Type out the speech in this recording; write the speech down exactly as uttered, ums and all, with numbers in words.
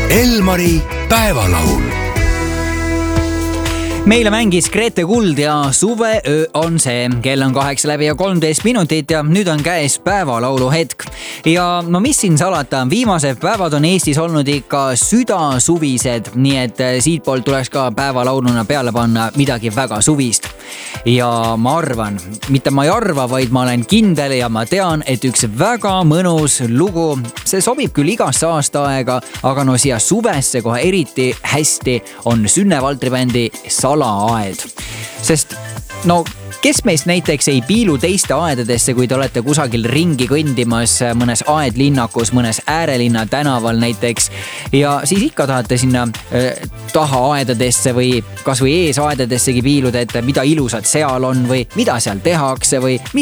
Elmari päevalaul. Meile mängis Grete Kuld ja suveöö on see. Kell on kaheksa läbi ja kolmteist minutit ja nüüd on käes päevalaulu hetk. Ja no mis siin salata, viimased päevad on Eestis olnud ikka südasuvised, nii et siitpoolt tuleks ka päevalauluna peale panna midagi väga suvist. Ja ma arvan, mitte ma ei arva, vaid ma olen kindel ja ma tean, et üks väga mõnus lugu, see sobib küll igasse aastaaega, aga no siia suvesse kohe eriti hästi on Sünne Valtri bändi Salaaed. Sest no kes meist näiteks ei piilu teiste aedadesse, kui te olete kusagil ringi kõndimas mõnes aedlinnakus, mõnes äärelinna tänaval näiteks ja siis ikka tahate sinna äh, taha aedadesse või kas või ees aedadessegi piiluda, et mida ilusat seal on või mida seal tehakse või